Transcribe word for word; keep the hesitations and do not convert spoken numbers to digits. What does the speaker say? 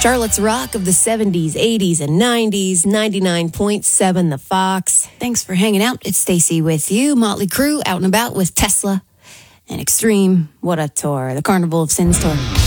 Charlotte's Rock of the seventies, eighties, and nineties, ninety-nine point seven The Fox. Thanks for hanging out. It's Stacy with you. Motley Crue out and about with Tesla and Extreme. What a tour. The Carnival of Sins tour.